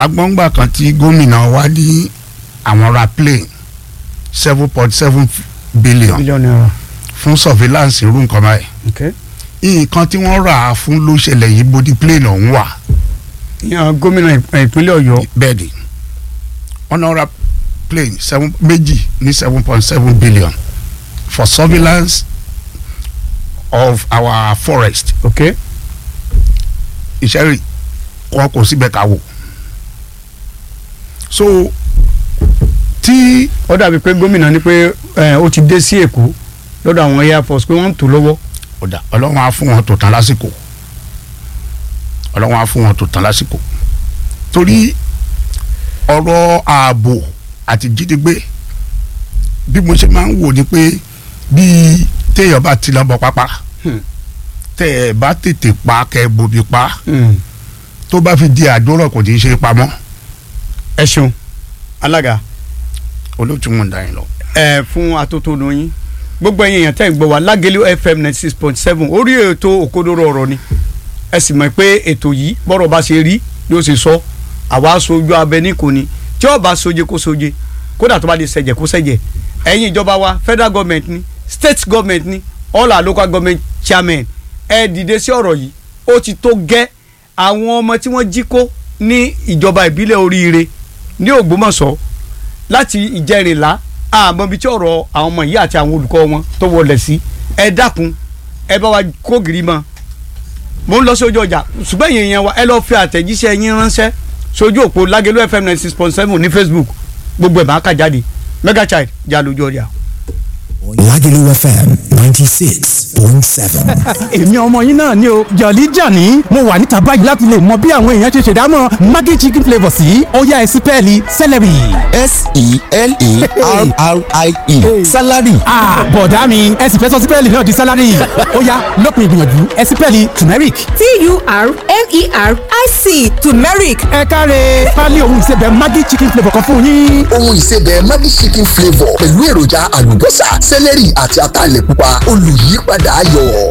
agbọ́ngbà kan tí gómìnà wa ní àwọn ra plane 7.7 billion naira fún surveillance irú nǹkan báyìí. nǹkan tí wọ́n rà á fún ló ṣẹlẹ̀ yìí bó di plane ọ̀hún wà. ìyẹn gómìnà ìpínlẹ̀ Ọ̀yọ́. bẹ́ẹ̀ ni wọ́n náà ra plane méjì ní 7.7 billion for surveillance of our forest. ìṣẹ́rì wọn kò síbẹ̀ ká wò. so tí. ó dàbí pé gómìnà ní pé ó ti dé sí Èkó lọ́dọ̀ àwọn Air Force pé wọ́n ń tò lọ́wọ́. Ọlọ́run á fún wọn tó tán lásìkò. Ọlọ́run á fún wọn tó tán lásìkò. torí ọ̀rọ̀ ààbò àti jídégbé bí mo ṣe máa ń wò ni pé bí téèyàn bá ti lọ́bọ̀ pápá tẹ́ ẹ bá tètè pa kẹ́ ẹ bobi pa tó bá fi di àdúrà kò ní í ṣe pamọ́. ẹ ṣeun alága olóòtú mọ̀ ń dá yín lọ. fún atótónu yín gbogbo ẹ̀yin èèyàn tẹ́ ń gbọ́ wá Lágẹ̀lú FM 96.7 orí ètò òkodoro ọ̀rọ̀ ni ẹ sì mọ̀ pé ètò yìí bọ́rọ̀ bá ṣe rí yóò ṣe sọ àwa aṣojú abẹ ní kò ní tí ó bá soje kó soje kódà tó bá di ṣẹ̀jẹ̀ kó ṣẹ̀jẹ̀ ẹ̀yin ìjọba wa federal government ni state government ni all our local government chairmen ẹ dìde sí ọ̀rọ̀ yìí ó ti tó gẹ́ àwọn ọmọ tí wọ́n jí kó ní ìjọba ìbílẹ̀ Oríire ní Ògbómọ̀ṣọ́ láti ìjẹrìnlá àmọ́ ibi tí ọ̀rọ̀ àwọn ọmọ yìí àti àwọn olùkọ́ wọn tó wọlé sí ẹ dákun ẹ bá wa kó gírí mọ́ mo ń lọ sí ojú ọjà ṣùgbọ́n èèyàn wa ẹ lọ́ọ́ fi àtẹ̀jíṣẹ́ yín ránṣẹ́ sójú òpó Lágẹ̀lú FM 96.7 ní Facebook gbogbo ẹ̀ máa kà jáde Mega Child jà lójú ọjà. Lágẹ̀lú FM 96.7. èmi ọmọ yín náà ni o Jolly Johnny mo wà níta báyìí láti lè mọ bí àwọn èèyàn ṣe ṣèdámọ̀ Maggi chicken flavour sí ọ̀yá ẹ̀sìn pẹ́ẹ́lí celery. S-E-L-E-R-R-I-E salary. bọ̀dá mi ẹ̀sìn fẹ́ sọ sí pẹ́ẹ́lí náà di salary ọ̀yá lópin ìgbìyànjú ẹ̀sìn pẹ́ẹ́lí turmeric. T-U-R-M-E-R-I-C turmeric. ẹ káre pálí ohun ìsebẹ̀ Maggi chicken flavour kan fún yín. ohun ìsebẹ̀ Maggi chicken flavour pẹ̀lú èròjà àlùbọ́sà sẹ́lẹ̀rì àti ataalẹ̀ pupa olùyípadà ayọ̀.